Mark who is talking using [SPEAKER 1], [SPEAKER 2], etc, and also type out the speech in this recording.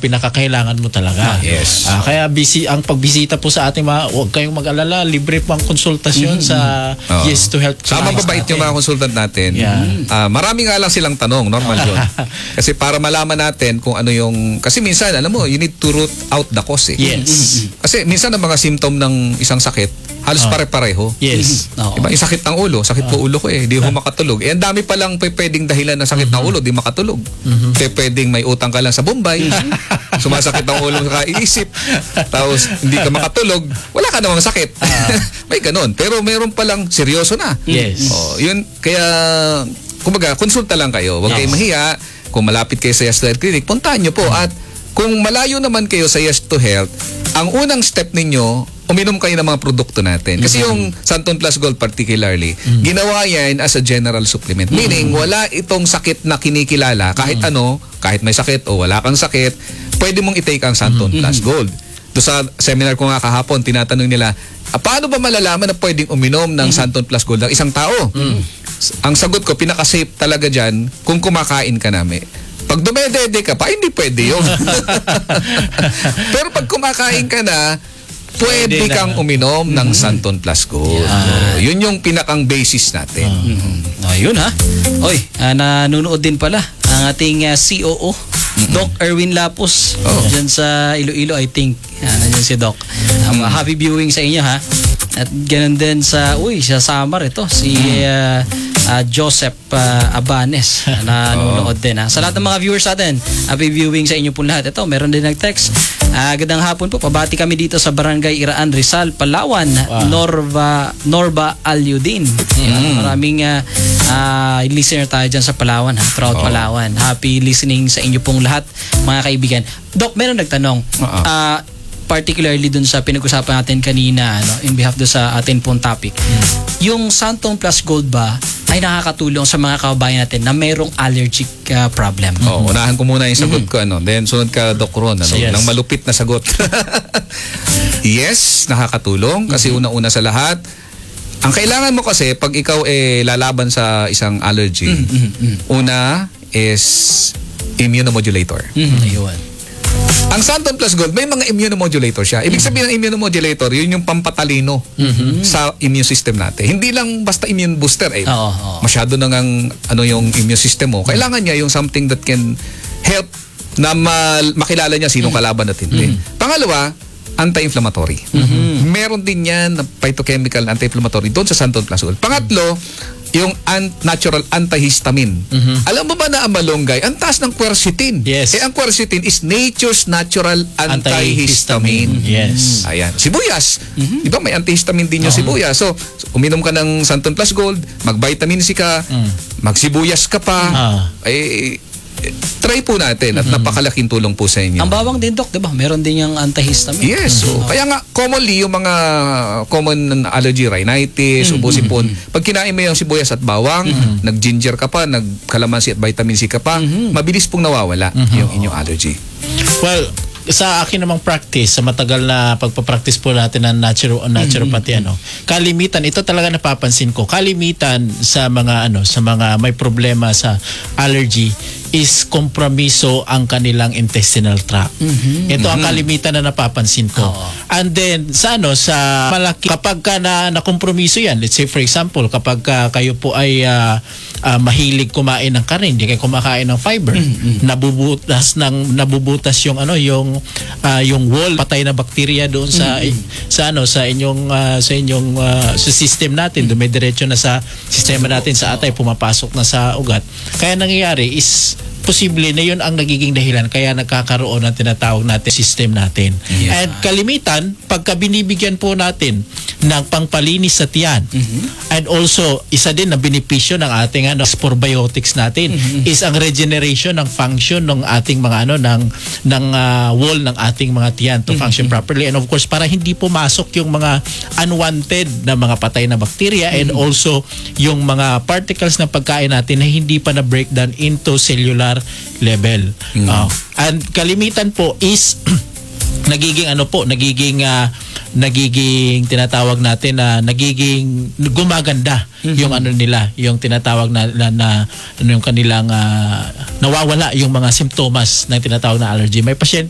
[SPEAKER 1] pinakakailangan mo talaga.
[SPEAKER 2] Yes.
[SPEAKER 1] Kaya ang pagbisita po sa ating mga, huwag kayong mag-alala, libre po ang konsultasyon sa Yes to Health.
[SPEAKER 2] Sama mabait yung mga konsultant natin. Marami nga lang silang tanong, normal yun. Kasi para malaman natin kung ano yung, kasi minsan, alam mo, you need to root out the cause eh.
[SPEAKER 1] Yes.
[SPEAKER 2] Kasi minsan ang mga symptom ng isang sakit, halos pare-pareho.
[SPEAKER 1] Yes.
[SPEAKER 2] Diba? Yung sakit ng ulo, sakit po ulo ko eh, di ho makatulog. Eh, ang dami palang pwedeng dahilan ng sakit ng ulo, di makatulog. Pwedeng may utang ka lang sa Bombay, sumasakit ang ulo sa kaisip, tapos hindi ka makatulog, wala ka namang sakit. May ganun. Pero meron palang seryoso na.
[SPEAKER 1] Yes.
[SPEAKER 2] Yun, kaya, kumbaga, konsulta lang kayo. Huwag kayong mahiya. Kung malapit kayo sa Yes to Health Clinic, puntahan nyo po. At kung malayo naman kayo sa Yes to Health, ang unang step ninyo, uminom kayo ng mga produkto natin. Kasi yung Santon Plus Gold particularly, ginawa yan as a general supplement. Meaning, wala itong sakit na kinikilala. Kahit ano, kahit may sakit o wala kang sakit, pwede mong i-take ang Santon Plus Gold. Doon sa seminar ko nga kahapon, tinatanong nila, paano ba malalaman na pwedeng uminom ng Santon Plus Gold ng isang tao? Ang sagot ko, pinaka-safe talaga dyan, kung kumakain ka namin. Pag dumedede ka pa, hindi pwede yun. Pero pag kumakain ka na, pwede kang uminom ng Santon Plus Gold. Yun yung pinakang basis natin.
[SPEAKER 3] Ayun ha. Oy, nanonood din pala ang ating COO, Doc Erwin Lapus. Diyan sa Iloilo, I think. Nandiyan si Doc. Happy viewing sa inyo ha. At ganun din sa Samar ito, si Joseph Abanes na nanonood din ha. Sa lahat ng mga viewers natin, happy viewing sa inyo po lahat. Ito, meron din nag-text. Gandang hapon po, pabati kami dito sa Barangay Iraan, Rizal, Palawan. Norba Alyudin. Maraming listener tayo dyan sa Palawan, throughout Palawan. Happy listening sa inyo pong lahat, mga kaibigan. Doc, meron nagtanong, particularly dun sa pinag-usapan natin kanina, in behalf do sa atin pong topic, yung Santon Plus Gold ba ay nakakatulong sa mga kababayan natin na mayroong allergic problem?
[SPEAKER 2] Unahan ko muna yung sagot ko. Then sunod ka, Doc Ron,
[SPEAKER 1] Yes.
[SPEAKER 2] ng malupit na sagot. Yes, nakakatulong. Kasi una-una sa lahat, ang kailangan mo kasi, pag ikaw lalaban sa isang allergy, una is immunomodulator.
[SPEAKER 3] Ayun.
[SPEAKER 2] Ang Santon Plus Gold, may mga immunomodulator siya. Ibig sabihin ng immunomodulator, yun yung pampatalino sa immune system natin. Hindi lang basta immune booster. Masyado nang yung immune system mo. Kailangan niya yung something that can help na makilala niya sinong kalaban at hindi. Pangalawa, anti-inflammatory. Meron din yan na phytochemical anti-inflammatory doon sa Santon Plus Gold. Pangatlo, yung natural antihistamine. Alam mo ba na ang malunggay, ang taas ng quercetin?
[SPEAKER 1] Yes.
[SPEAKER 2] Ang quercetin is nature's natural antihistamine.
[SPEAKER 1] Yes.
[SPEAKER 2] Ayan. Sibuyas. Di ba may antihistamine din yung sibuyas? So, uminom ka ng Santon Plus Gold, mag-vitamin C ka, magsibuyas ka pa, try po natin at napakalaking tulong po sa inyo.
[SPEAKER 3] Ang bawang din, Doc, di ba? Meron din yung antihistamine.
[SPEAKER 2] Yes. Kaya nga, commonly, yung mga common allergy, rhinitis, ubo-sipon, pag kinain mo yung sibuyas at bawang, nag-ginger ka pa, nag-kalamansi at vitamin C ka pa, mabilis pong nawawala yung inyong allergy.
[SPEAKER 1] Well, sa akin namang practice, sa matagal na pagpapractice po natin ng naturopathy, kalimitan, ito talaga napapansin ko, kalimitan sa mga may problema sa allergy is kompromiso ang kanilang intestinal tract. Ito ang kalimitan na napapansin ko. And then sa malaki, kapag ka na kompromiso yan, let's say for example, kapag kayo po ay mahilig kumain ng karne, hindi kayo kumakain ng fiber, nabubutas yung wall, patay na bakterya doon sa inyong sa system natin, dumidiretso na sa sistema natin sa atay, pumapasok na sa ugat. Kaya nangyayari is posible na yun ang nagiging dahilan kaya nagkakaroon ng tinatawag natin system natin. And kalimitan, pagka binibigyan po natin ng pangpalinis sa tiyan, and also isa din na benepisyo ng ating probiotics natin is ang regeneration ng function ng ating mga ng wall ng ating mga tiyan to function properly, and of course para hindi pumasok yung mga unwanted na mga patay na bakterya, and also yung mga particles ng pagkain natin na hindi pa na breakdown into cellular level. And kalimitan po is nagiging tinatawag natin na nagiging gumaganda yung nila, yung tinatawag na yung kanilang nawawala yung mga simptomas ng tinatawag na allergy. May pasyente